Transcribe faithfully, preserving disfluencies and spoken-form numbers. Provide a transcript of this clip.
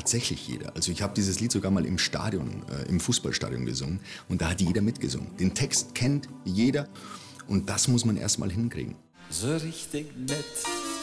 tatsächlich jeder. Also ich habe dieses Lied sogar mal im Stadion, äh, im Fußballstadion gesungen und da hat jeder mitgesungen. Den Text kennt jeder und das muss man erst mal hinkriegen. So richtig nett